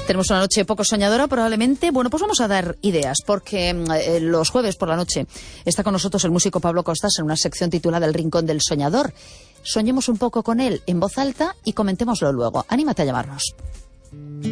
Tenemos una noche poco soñadora probablemente. Bueno, pues vamos a dar ideas, porque los jueves por la noche está con nosotros el músico Pablo Costas en una sección titulada El Rincón del Soñador. Soñemos un poco con él en voz alta y comentémoslo luego. Anímate a llamarnos.